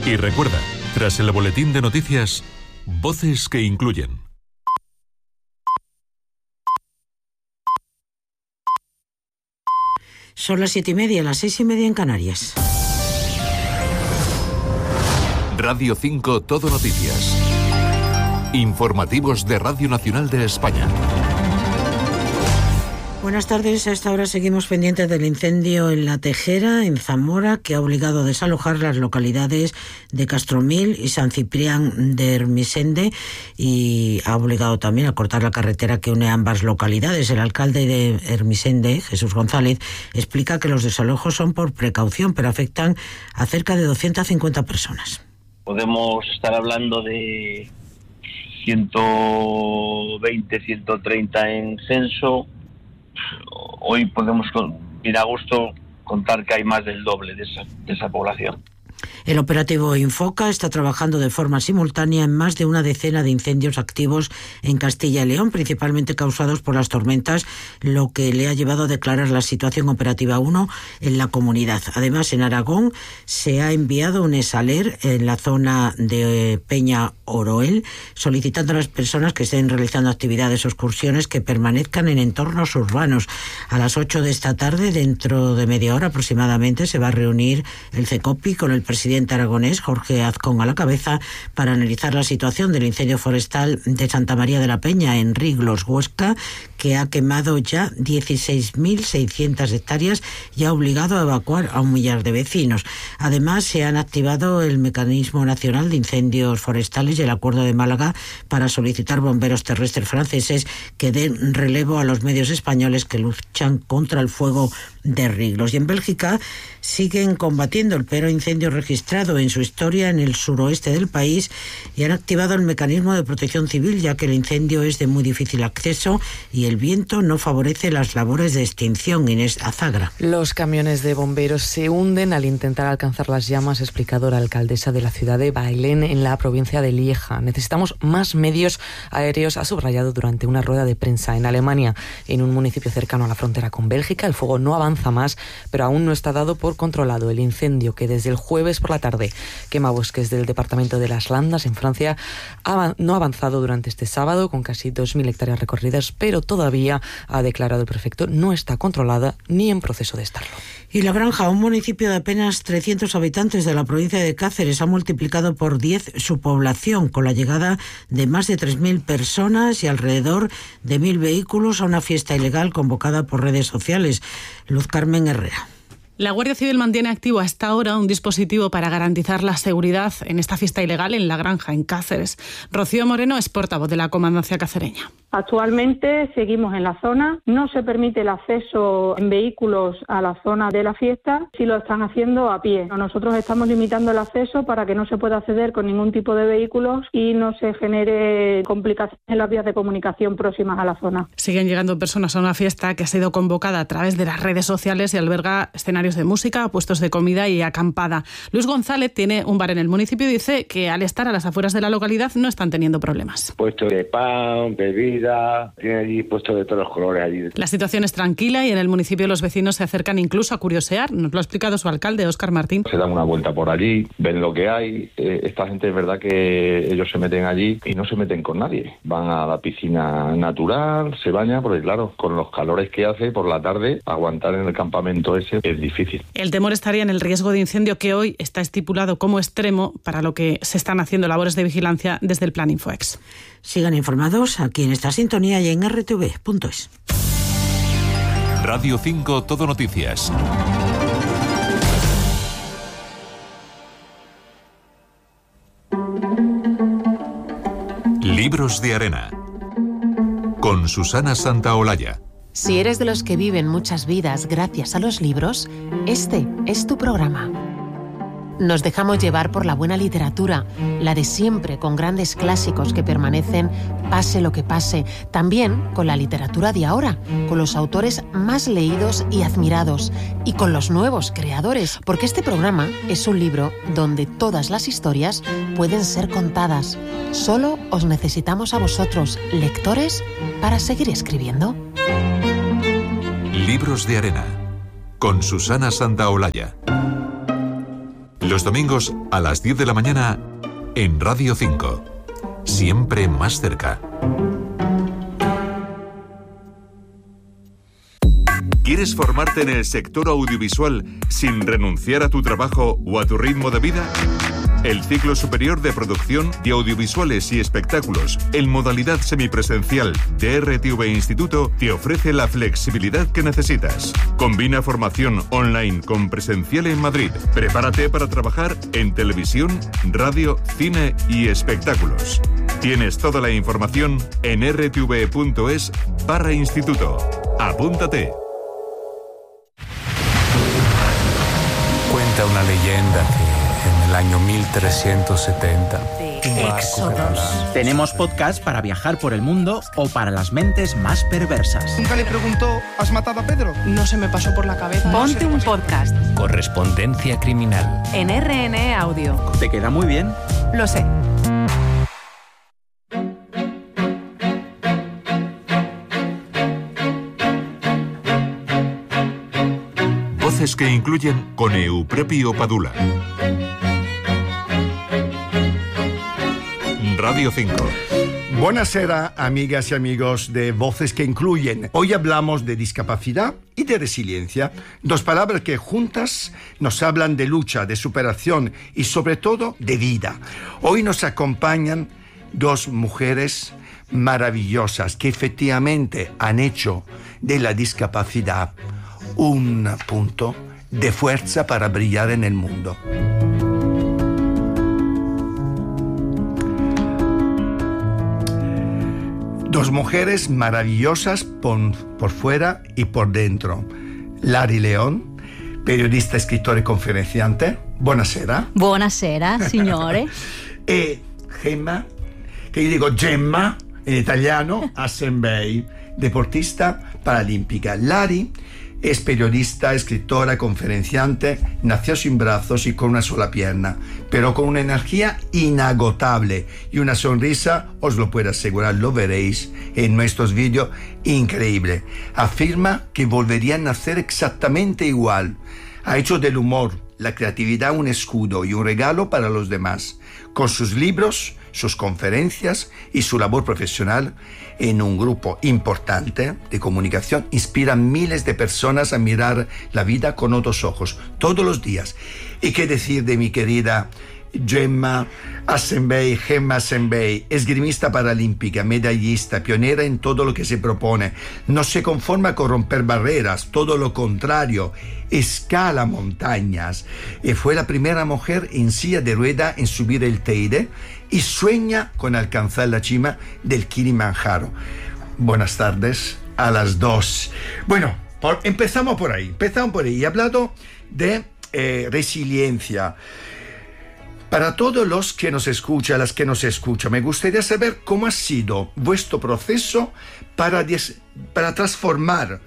Y recuerda, tras el boletín de noticias, voces que incluyen. Son las 7:30, las 6:30 en Canarias. Radio 5 Todo Noticias. Informativos de Radio Nacional de España. Buenas tardes. A esta hora seguimos pendientes del incendio en La Tejera, en Zamora, que ha obligado a desalojar las localidades de Castromil y San Ciprián de Ermesinde y ha obligado también a cortar la carretera que une ambas localidades. El alcalde de Ermesinde, Jesús González, explica que los desalojos son por precaución, pero afectan a cerca de 250 personas. Podemos estar hablando de 120, 130 en censo. Hoy podemos, bien a gusto, contar que hay más del doble de esa población. El operativo Infoca está trabajando de forma simultánea en más de una decena de incendios activos en Castilla y León, principalmente causados por las tormentas, lo que le ha llevado a declarar la situación operativa 1 en la comunidad. Además, en Aragón se ha enviado un ESALER en la zona de Peña Oroel, solicitando a las personas que estén realizando actividades o excursiones que permanezcan en entornos urbanos. A las 8 de esta tarde, dentro de media hora aproximadamente, se va a reunir el CECOPI con el presidente aragonés, Jorge Azcón, a la cabeza, para analizar la situación del incendio forestal de Santa María de la Peña en Riglos, Huesca, que ha quemado ya 16.600 hectáreas y ha obligado a evacuar a 1 millar de vecinos. Además, se han activado el Mecanismo Nacional de Incendios Forestales y el Acuerdo de Málaga para solicitar bomberos terrestres franceses que den relevo a los medios españoles que luchan contra el fuego de Riglos. Y en Bélgica siguen combatiendo el peor incendio registrado en su historia en el suroeste del país y han activado el mecanismo de protección civil, ya que el incendio es de muy difícil acceso y el viento no favorece las labores de extinción. Inés Azagra. Los camiones de bomberos se hunden al intentar alcanzar las llamas, ha explicado la alcaldesa de la ciudad de Bailén, en la provincia de Lieja. Necesitamos más medios aéreos, ha subrayado durante una rueda de prensa. En Alemania, en un municipio cercano a la frontera con Bélgica, el fuego no avanza más, pero aún no está dado por controlado. El incendio, que desde el jueves por la tarde quema bosques del departamento de las Landas, en Francia, no ha avanzado durante este sábado, con casi 2.000 hectáreas recorridas, pero todavía, ha declarado el prefecto, no está controlada ni en proceso de estarlo. Y La Granja, un municipio de apenas 300 habitantes de la provincia de Cáceres, ha multiplicado por 10 su población, con la llegada de más de 3.000 personas y alrededor de 1.000 vehículos a una fiesta ilegal convocada por redes sociales. Luz Carmen Herrera. La Guardia Civil mantiene activo hasta ahora un dispositivo para garantizar la seguridad en esta fiesta ilegal en La Granja, en Cáceres. Rocío Moreno es portavoz de la Comandancia Cacereña. Actualmente seguimos en la zona, no se permite el acceso en vehículos a la zona de la fiesta, si lo están haciendo a pie. Nosotros estamos limitando el acceso para que no se pueda acceder con ningún tipo de vehículos y no se genere complicaciones en las vías de comunicación próximas a la zona. Siguen llegando personas a una fiesta que ha sido convocada a través de las redes sociales y alberga escenarios de música, puestos de comida y acampada. Luis González tiene un bar en el municipio y dice que al estar a las afueras de la localidad no están teniendo problemas. Puesto de pan, bebida, tiene allí puestos de todos los colores allí. La situación es tranquila y en el municipio los vecinos se acercan incluso a curiosear. Nos lo ha explicado su alcalde, Óscar Martín. Se dan una vuelta por allí, ven lo que hay. Esta gente es verdad que ellos se meten allí y no se meten con nadie. Van a la piscina natural, se bañan, porque claro, con los calores que hace por la tarde, aguantar en el campamento ese es difícil. El temor estaría en el riesgo de incendio, que hoy está estipulado como extremo, para lo que se están haciendo labores de vigilancia desde el Plan Infoex. Sigan informados aquí en esta sintonía y en rtv.es. Radio 5 Todo Noticias. Libros de arena. Con Susana Santaolalla. Si eres de los que viven muchas vidas gracias a los libros, este es tu programa. Nos dejamos llevar por la buena literatura, la de siempre, con grandes clásicos que permanecen pase lo que pase. También con la literatura de ahora, con los autores más leídos y admirados, y con los nuevos creadores, porque este programa es un libro donde todas las historias pueden ser contadas. Solo os necesitamos a vosotros, lectores, para seguir escribiendo. Libros de arena. Con Susana Santaolalla. Los domingos a las 10 de la mañana en Radio 5. Siempre más cerca. ¿Quieres formarte en el sector audiovisual sin renunciar a tu trabajo o a tu ritmo de vida? El ciclo superior de producción de audiovisuales y espectáculos en modalidad semipresencial de RTV Instituto te ofrece la flexibilidad que necesitas. Combina formación online con presencial en Madrid. Prepárate para trabajar en televisión, radio, cine y espectáculos. Tienes toda la información en rtv.es/instituto. Apúntate. Cuenta una leyenda que en el año 1370... Éxodos. Tenemos podcast para viajar por el mundo o para las mentes más perversas. Nunca le preguntó, ¿has matado a Pedro? No se me pasó por la cabeza. Ponte un podcast. Correspondencia criminal. En RN Audio. ¿Te queda muy bien? Lo sé. Voces que incluyen con Euprepio Padula. Radio 5. Buonasera, amigas y amigos de Voces que Incluyen. Hoy hablamos de discapacidad y de resiliencia, dos palabras que juntas nos hablan de lucha, de superación y sobre todo de vida. Hoy nos acompañan dos mujeres maravillosas que efectivamente han hecho de la discapacidad un punto de fuerza para brillar en el mundo. Dos mujeres maravillosas por fuera y por dentro. Lari León, periodista, escritora y conferenciante. Buonasera. Buonasera, signore. E Gemma, che io dico Gemma in italiano, Assenbei, deportista paralimpica. Lari es periodista, escritora, conferenciante, nació sin brazos y con una sola pierna, pero con una energía inagotable y una sonrisa, os lo puedo asegurar, lo veréis en nuestros vídeos, increíble. Afirma que volvería a nacer exactamente igual. Ha hecho del humor, la creatividad un escudo y un regalo para los demás. Con sus libros, sus conferencias y su labor profesional en un grupo importante de comunicación inspira a miles de personas a mirar la vida con otros ojos todos los días. ¿Y qué decir de mi querida Gemma Assenbei, esgrimista paralímpica, medallista, pionera en todo lo que se propone? No se conforma con romper barreras, todo lo contrario, escala montañas. Fue la primera mujer en silla de rueda en subir el Teide y sueña con alcanzar la cima del Kilimanjaro. Buenas tardes a las dos. Bueno, empezamos por ahí. He hablado de resiliencia. Para todos los que nos escuchan, las que nos escuchan, me gustaría saber cómo ha sido vuestro proceso para transformar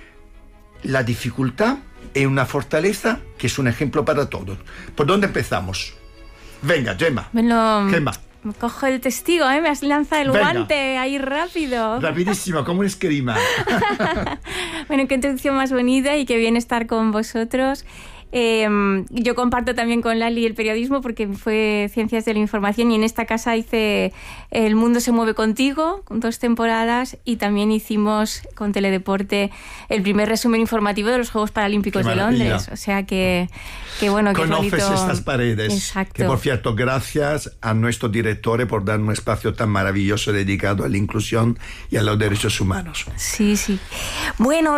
la dificultad en una fortaleza que es un ejemplo para todos. ¿Por dónde empezamos? Venga, Gemma. Bueno, Gemma. Cojo el testigo, me has lanzado el guante ahí rápido. Rapidísimo, como un esgrima. Bueno, qué introducción más bonita y qué bien estar con vosotros. Yo comparto también con Lali el periodismo porque fue Ciencias de la Información y en esta casa hice El Mundo se mueve contigo, con 2 temporadas, y también hicimos con Teledeporte el primer resumen informativo de los Juegos Paralímpicos de Londres. O sea que bueno, que conoces bonito. Estas paredes. Exacto. Que por cierto, gracias a nuestro director por dar un espacio tan maravilloso dedicado a la inclusión y a los derechos humanos. Sí. Bueno,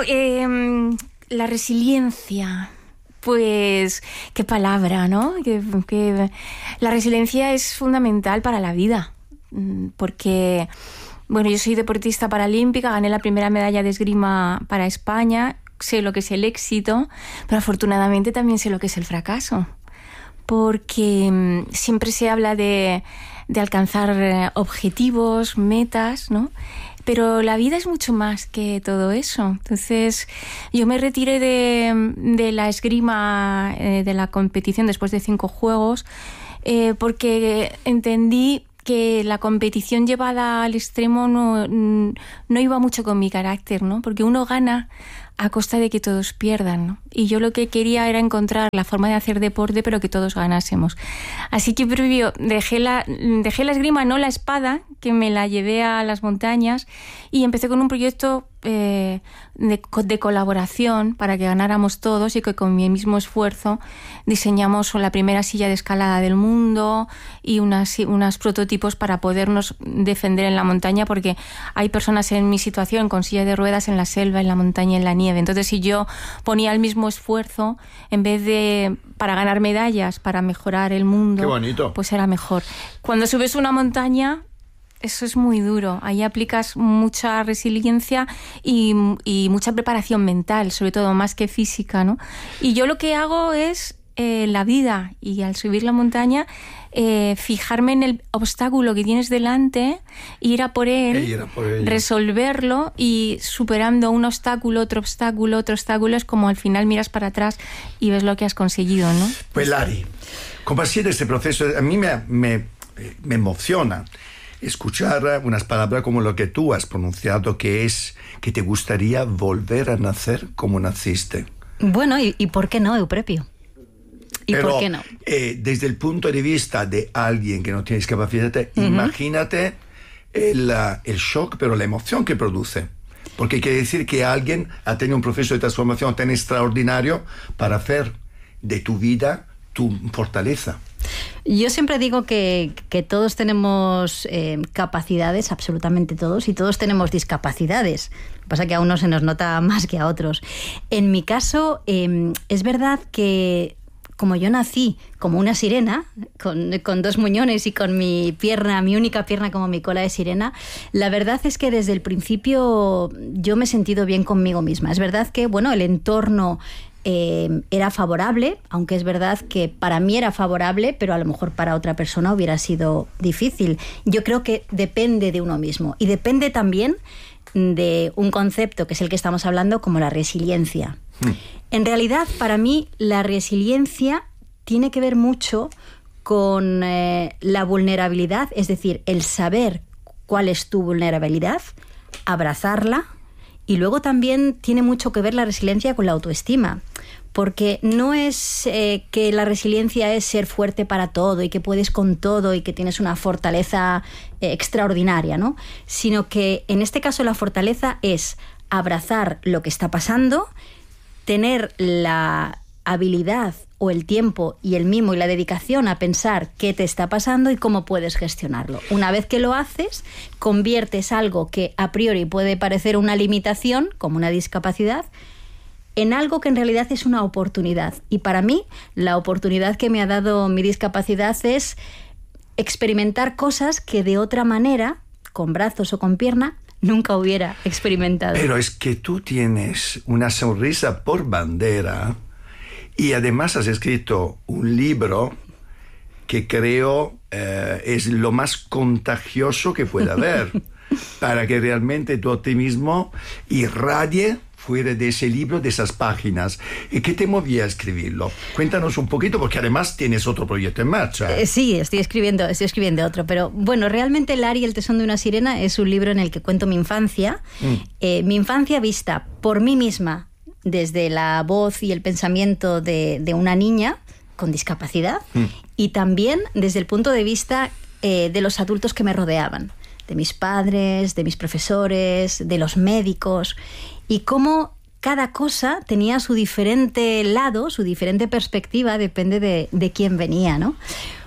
la resiliencia. Pues, qué palabra, ¿no? Que la resiliencia es fundamental para la vida, porque, bueno, yo soy deportista paralímpica, gané la primera medalla de esgrima para España, sé lo que es el éxito, pero afortunadamente también sé lo que es el fracaso, porque siempre se habla de alcanzar objetivos, metas, ¿no? Pero la vida es mucho más que todo eso. Entonces, yo me retiré de la esgrima, de la competición después de 5 juegos, porque entendí que la competición llevada al extremo no iba mucho con mi carácter, ¿no? Porque uno gana a costa de que todos pierdan, ¿no? Y yo lo que quería era encontrar la forma de hacer deporte, pero que todos ganásemos. Así que previo dejé la esgrima, no la espada, que me la llevé a las montañas, y empecé con un proyecto de colaboración para que ganáramos todos, y que con mi mismo esfuerzo diseñamos la primera silla de escalada del mundo y unos prototipos para podernos defender en la montaña, porque hay personas en mi situación con silla de ruedas en la selva, en la montaña, en la nieve. Entonces, si yo ponía el mismo esfuerzo, en vez de para ganar medallas, para mejorar el mundo, ¡qué bonito!, pues era mejor. Cuando subes una montaña, eso es muy duro. Ahí aplicas mucha resiliencia y mucha preparación mental, sobre todo, más que física, ¿no? Y yo lo que hago es la vida, y al subir la montaña, fijarme en el obstáculo que tienes delante, ir a por él, resolverlo, y superando un obstáculo, otro obstáculo, otro obstáculo, es como al final miras para atrás y ves lo que has conseguido, ¿no? Pues Lari, ¿cómo ha sido este proceso? A mí me emociona escuchar unas palabras como lo que tú has pronunciado, que es que te gustaría volver a nacer como naciste. Bueno, ¿y por qué no, Euprepio? Pero, por qué no? Desde el punto de vista de alguien que no tiene discapacidad, imagínate el shock, pero la emoción que produce. Porque quiere decir que alguien ha tenido un proceso de transformación tan extraordinario para hacer de tu vida tu fortaleza. Yo siempre digo que todos tenemos capacidades, absolutamente todos, y todos tenemos discapacidades. Lo que pasa es que a unos se nos nota más que a otros. En mi caso, es verdad que como yo nací como una sirena, con dos muñones y con mi única pierna como mi cola de sirena, la verdad es que desde el principio yo me he sentido bien conmigo misma. Es verdad que, bueno, el entorno era favorable, aunque es verdad que para mí era favorable, pero a lo mejor para otra persona hubiera sido difícil. Yo creo que depende de uno mismo, y depende también de un concepto que es el que estamos hablando, como la resiliencia. En realidad, para mí, la resiliencia tiene que ver mucho con la vulnerabilidad, es decir, el saber cuál es tu vulnerabilidad, abrazarla, y luego también tiene mucho que ver la resiliencia con la autoestima, porque no es que la resiliencia es ser fuerte para todo y que puedes con todo y que tienes una fortaleza extraordinaria, ¿no? Sino que en este caso la fortaleza es abrazar lo que está pasando, tener la habilidad o el tiempo y el mimo y la dedicación a pensar qué te está pasando y cómo puedes gestionarlo. Una vez que lo haces, conviertes algo que a priori puede parecer una limitación, como una discapacidad, en algo que en realidad es una oportunidad. Y para mí, la oportunidad que me ha dado mi discapacidad es experimentar cosas que de otra manera, con brazos o con pierna, nunca hubiera experimentado. Pero es que tú tienes una sonrisa por bandera, y además has escrito un libro que creo es lo más contagioso que puede haber, para que realmente tu optimismo irradie fuera de ese libro, de esas páginas. ¿Y qué te movía a escribirlo? Cuéntanos un poquito, porque además tienes otro proyecto en marcha. Sí, estoy escribiendo otro, pero bueno, realmente Lari, el tesón de una sirena, es un libro en el que cuento mi infancia, mi infancia vista por mí misma, desde la voz y el pensamiento de una niña con discapacidad, y también desde el punto de vista de los adultos que me rodeaban, de mis padres, de mis profesores, de los médicos, y cómo cada cosa tenía su diferente lado, su diferente perspectiva, depende de quién venía, ¿no?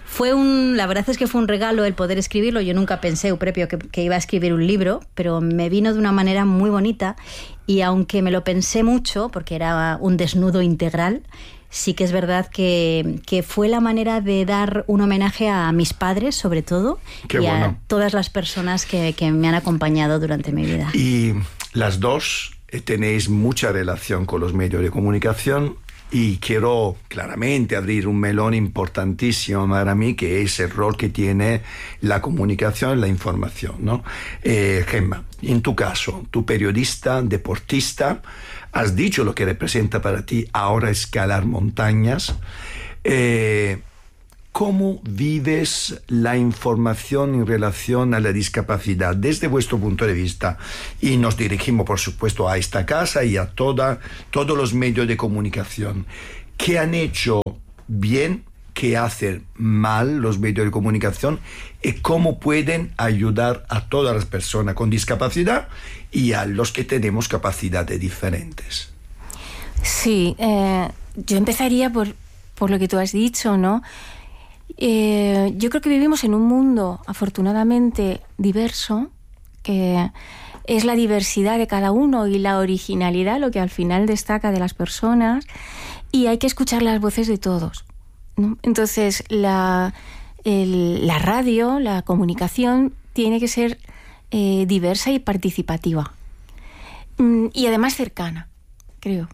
La verdad es que fue un regalo el poder escribirlo. Yo nunca pensé, Euprepio, que iba a escribir un libro, pero me vino de una manera muy bonita, y aunque me lo pensé mucho, porque era un desnudo integral, sí que es verdad que fue la manera de dar un homenaje a mis padres, sobre todo, a todas las personas que me han acompañado durante mi vida. Y las dos tenéis mucha relación con los medios de comunicación, y quiero claramente abrir un melón importantísimo para mí, que es el rol que tiene la comunicación y la información, ¿no? Gemma, en tu caso, tú periodista, deportista, has dicho lo que representa para ti ahora escalar montañas. ¿cómo vives la información en relación a la discapacidad desde vuestro punto de vista? Y nos dirigimos, por supuesto, a esta casa y a todos los medios de comunicación. ¿Qué han hecho bien? ¿Qué hacen mal los medios de comunicación? ¿Y cómo pueden ayudar a todas las personas con discapacidad y a los que tenemos capacidades diferentes? Sí, yo empezaría por lo que tú has dicho, ¿no? Yo creo que vivimos en un mundo afortunadamente diverso, que es la diversidad de cada uno y la originalidad lo que al final destaca de las personas, y hay que escuchar las voces de todos, ¿no? Entonces la radio, la comunicación tiene que ser diversa y participativa, y además cercana, creo.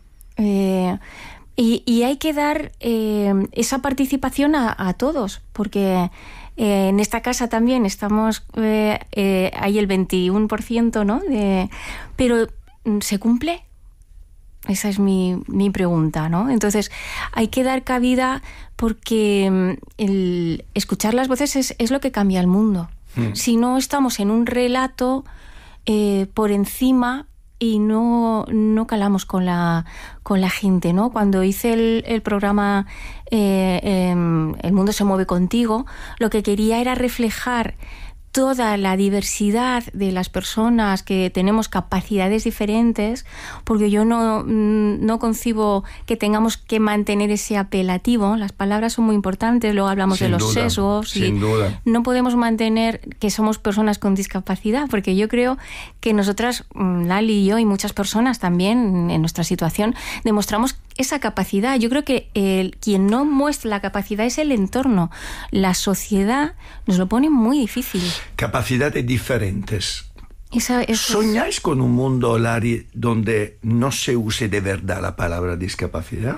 Y hay que dar esa participación a todos, porque en esta casa también estamos, hay el 21%, ¿no? Pero ¿se cumple? Esa es mi pregunta, ¿no? Entonces hay que dar cabida, porque el escuchar las voces es lo que cambia el mundo. Si no estamos en un relato por encima y no calamos con la gente, ¿no? Cuando hice el programa El mundo se mueve contigo, lo que quería era reflejar toda la diversidad de las personas que tenemos capacidades diferentes, porque yo no concibo que tengamos que mantener ese apelativo. Las palabras son muy importantes, luego hablamos de los sesgos. Sin duda. No podemos mantener que somos personas con discapacidad, porque yo creo que nosotras, Lali y yo, y muchas personas también en nuestra situación, demostramos esa capacidad. Yo creo que quien no muestra la capacidad es el entorno. La sociedad nos lo pone muy difícil. Capacidades diferentes. Eso ¿Soñáis con un mundo, Lari, donde no se use de verdad la palabra discapacidad?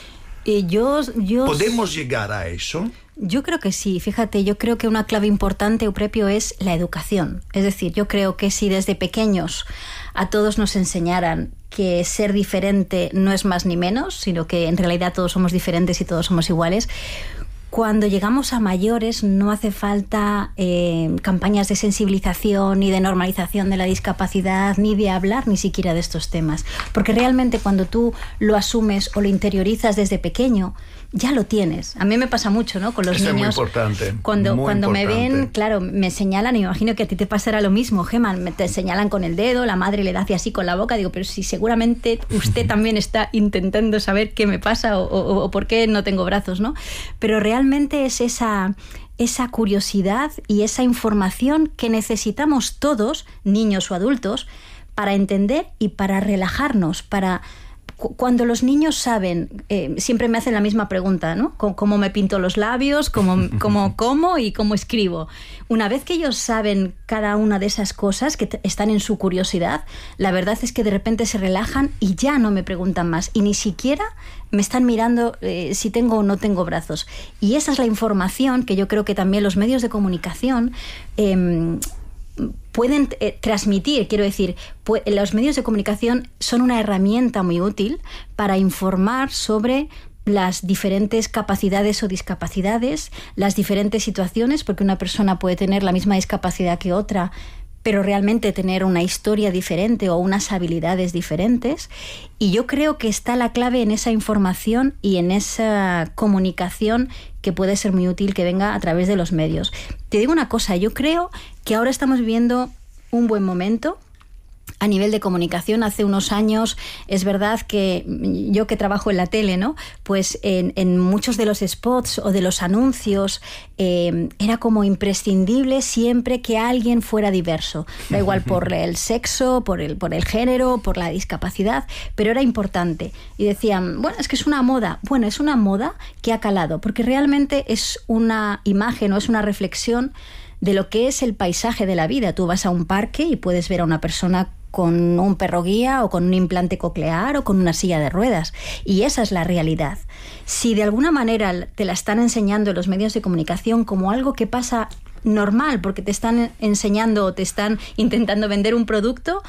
¿Podemos llegar a eso? Yo creo que sí. Fíjate, yo creo que una clave importante, Euprepio, es la educación. Es decir, yo creo que si desde pequeños a todos nos enseñaran que ser diferente no es más ni menos, sino que en realidad todos somos diferentes y todos somos iguales, cuando llegamos a mayores no hace falta campañas de sensibilización ni de normalización de la discapacidad, ni de hablar ni siquiera de estos temas. Porque realmente cuando tú lo asumes o lo interiorizas desde pequeño, ya lo tienes. A mí me pasa mucho, ¿no? Con los niños. Es muy importante. Cuando me ven, claro, me señalan, y me imagino que a ti te pasará lo mismo, Gemma, te señalan con el dedo, la madre le da así con la boca, digo, pero si seguramente usted también está intentando saber qué me pasa o por qué no tengo brazos, ¿no? Pero realmente es esa curiosidad y esa información que necesitamos todos, niños o adultos, para entender y para relajarnos, Cuando los niños saben, siempre me hacen la misma pregunta, ¿no? ¿Cómo me pinto los labios? ¿Cómo como y cómo escribo? Una vez que ellos saben cada una de esas cosas que están en su curiosidad, la verdad es que de repente se relajan y ya no me preguntan más. Y ni siquiera me están mirando si tengo o no tengo brazos. Y esa es la información que yo creo que también los medios de comunicación pueden transmitir. Quiero decir, los medios de comunicación son una herramienta muy útil para informar sobre las diferentes capacidades o discapacidades, las diferentes situaciones, porque una persona puede tener la misma discapacidad que otra, pero realmente tener una historia diferente o unas habilidades diferentes. Y yo creo que está la clave en esa información y en esa comunicación que puede ser muy útil que venga a través de los medios. Te digo una cosa, yo creo que ahora estamos viviendo un buen momento a nivel de comunicación. Hace unos años, es verdad que yo que trabajo en la tele, ¿no? Pues en muchos de los spots o de los anuncios era como imprescindible siempre que alguien fuera diverso. Da igual por el sexo, por el género, por la discapacidad, pero era importante. Y decían, bueno, es que es una moda. Bueno, es una moda que ha calado, porque realmente es una imagen o es una reflexión de lo que es el paisaje de la vida. Tú vas a un parque y puedes ver a una persona con un perro guía o con un implante coclear o con una silla de ruedas. Y esa es la realidad. Si de alguna manera te la están enseñando los medios de comunicación como algo que pasa normal, porque te están enseñando o te están intentando vender un producto,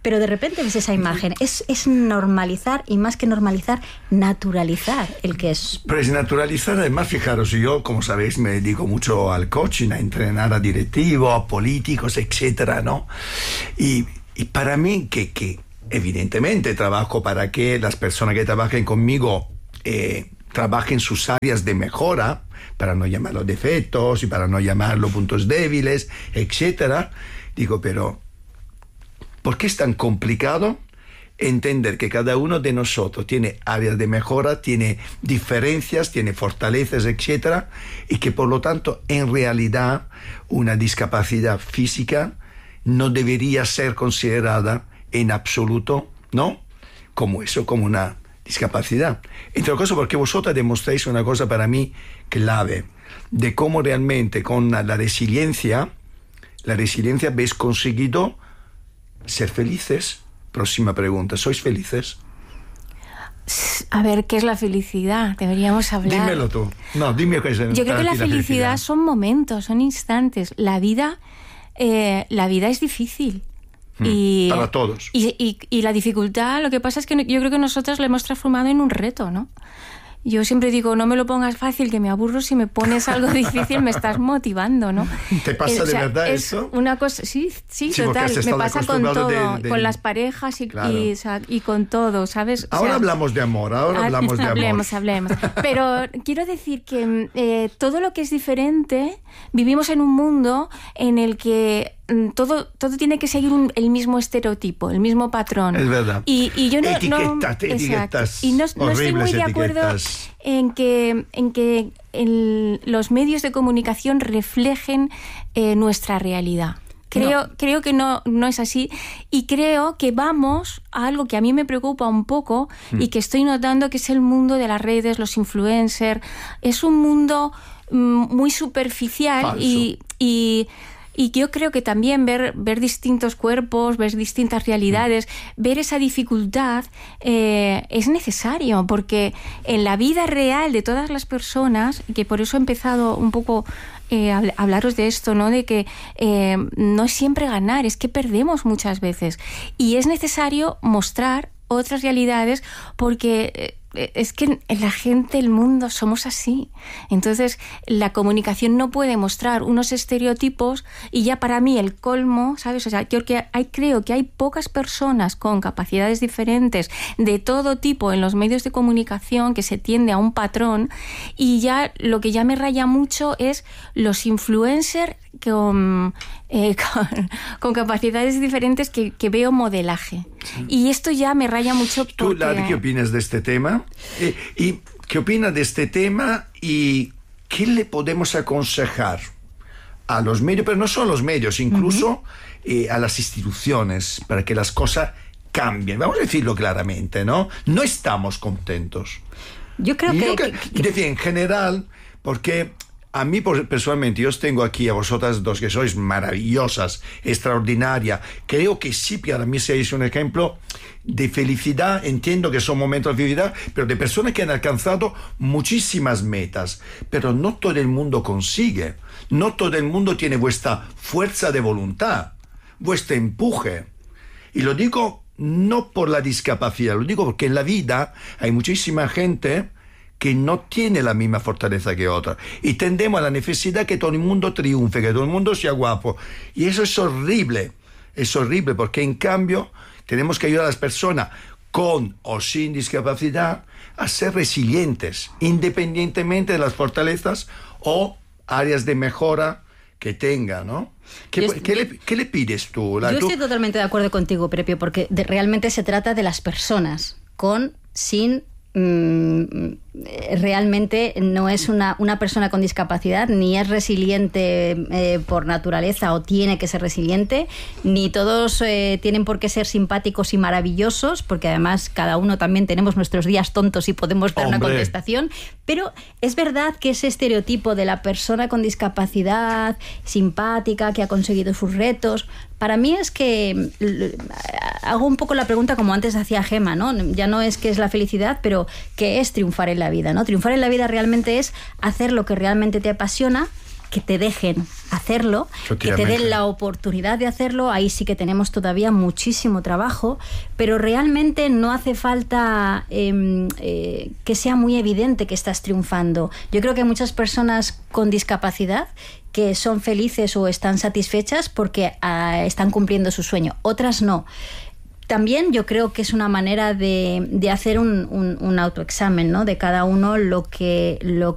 pero de repente ves esa imagen. Es normalizar, y más que normalizar, naturalizar el que es. Pero es naturalizar, además, fijaros, yo, como sabéis, me dedico mucho al coaching, a entrenar a directivos, a políticos, etcétera, ¿no? Y para mí, que evidentemente trabajo para que las personas que trabajen conmigo trabajen sus áreas de mejora, para no llamarlos defectos y para no llamarlos puntos débiles, etcétera. Digo, pero ¿por qué es tan complicado entender que cada uno de nosotros tiene áreas de mejora, tiene diferencias, tiene fortalezas, etcétera, y que por lo tanto en realidad una discapacidad física no debería ser considerada en absoluto, ¿no?, como eso, como una discapacidad? Entre otras cosas porque vosotras demostráis una cosa para mí clave, de cómo realmente con la resiliencia habéis conseguido ser felices. Próxima pregunta, ¿sois felices? A ver, ¿qué es la felicidad? Deberíamos hablar. Dímelo tú. No, dime qué es. Yo creo que la felicidad son momentos, son instantes. La vida es difícil. Para todos. Y la dificultad, lo que pasa es que yo creo que nosotros lo hemos transformado en un reto, ¿no? Yo siempre digo, no me lo pongas fácil, que me aburro. Si me pones algo difícil, me estás motivando, ¿no? ¿Te pasa de verdad es eso? Una cosa, sí, total. Me pasa con todo, con las parejas y con todo, ¿sabes? Ahora hablamos de amor, hablamos de amor. Hablemos. Pero quiero decir que todo lo que es diferente, vivimos en un mundo en el que todo tiene que seguir el mismo estereotipo, el mismo patrón. Es verdad. Y yo no etiquetas. Y no estoy muy de acuerdo en que los medios de comunicación reflejen nuestra realidad. Creo que no es así, y creo que vamos a algo que a mí me preocupa un poco y que estoy notando, que es el mundo de las redes, los influencers. Es un mundo muy superficial y yo creo que también ver distintos cuerpos, ver distintas realidades, ver esa dificultad es necesario, porque en la vida real de todas las personas, que por eso he empezado un poco a hablaros de esto, ¿no?, de que no es siempre ganar, es que perdemos muchas veces. Y es necesario mostrar otras realidades, porque es que la gente, el mundo, somos así. Entonces, la comunicación no puede mostrar unos estereotipos, y ya para mí el colmo, ¿sabes? O sea, creo que hay pocas personas con capacidades diferentes de todo tipo en los medios de comunicación, que se tiende a un patrón, y ya lo que ya me raya mucho es los influencers con capacidades diferentes que veo modelaje. Sí. Y esto ya me raya mucho. ¿Tú, Lari, qué opinas de este tema? ¿Y qué opinas de este tema? ¿Y qué le podemos aconsejar a los medios, pero no solo a los medios, incluso a las instituciones, para que las cosas cambien? Vamos a decirlo claramente, ¿no? No estamos contentos. Yo creo que... Es decir, en general, porque... A mí, personalmente, yo os tengo aquí a vosotras dos, que sois maravillosas, extraordinarias. Creo que sí, para mí seréis un ejemplo de felicidad. Entiendo que son momentos de felicidad, pero de personas que han alcanzado muchísimas metas. Pero no todo el mundo consigue. No todo el mundo tiene vuestra fuerza de voluntad, vuestro empuje. Y lo digo no por la discapacidad, lo digo porque en la vida hay muchísima gente que no tiene la misma fortaleza que otra, y tendemos a la necesidad que todo el mundo triunfe, que todo el mundo sea guapo, y eso es horrible, porque en cambio tenemos que ayudar a las personas con o sin discapacidad a ser resilientes, independientemente de las fortalezas o áreas de mejora que tengan, ¿no? ¿Qué le pides tú? Yo estoy totalmente de acuerdo contigo, Prepio, porque realmente se trata de las personas, sin realmente no es una persona con discapacidad, ni es resiliente por naturaleza o tiene que ser resiliente, ni todos tienen por qué ser simpáticos y maravillosos, porque además cada uno también tenemos nuestros días tontos y podemos dar una contestación, pero es verdad que ese estereotipo de la persona con discapacidad, simpática, que ha conseguido sus retos, para mí es que hago un poco la pregunta como antes hacía Gemma, ¿no? Ya no es qué es la felicidad, pero qué es triunfar en la vida, ¿no? Triunfar en la vida realmente es hacer lo que realmente te apasiona, que te dejen hacerlo, que te den la oportunidad de hacerlo. Ahí sí que tenemos todavía muchísimo trabajo, pero realmente no hace falta que sea muy evidente que estás triunfando. Yo creo que hay muchas personas con discapacidad que son felices o están satisfechas porque están cumpliendo su sueño, otras no. También yo creo que es una manera de hacer un autoexamen, ¿no? De cada uno lo que